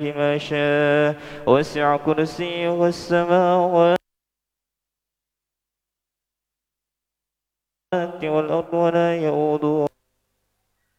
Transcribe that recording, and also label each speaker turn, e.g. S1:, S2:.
S1: ما شاء وسع كرسيه السماوات والأرض ولا يؤوده